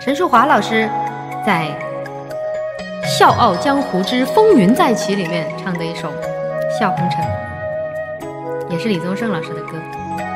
陈淑华老师在《笑傲江湖之风云再起》里面唱的一首《笑红尘》，也是李宗盛老师的歌。